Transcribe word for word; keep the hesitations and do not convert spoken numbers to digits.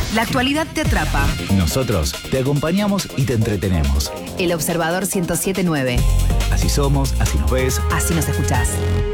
La actualidad te atrapa. Nosotros te acompañamos y te entretenemos. El Observador ciento siete punto nueve. Así somos, así nos ves, así nos escuchás.